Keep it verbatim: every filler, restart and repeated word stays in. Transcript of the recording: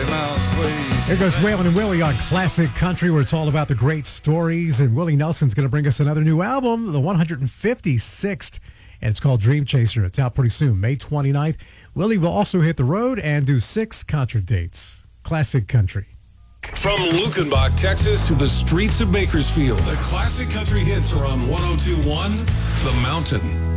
Mighty Mouse Way. Here goes Waylon and Willie on Classic Country, where it's all about the great stories. And Willie Nelson's going to bring us another new album, the one hundred fifty-sixth, and it's called Dream Chaser. It's out pretty soon, May twenty-ninth. Willie will also hit the road and do six concert dates. Classic Country. From Lukenbach, Texas, to the streets of Bakersfield, the Classic Country hits are on one oh two point one The Mountain.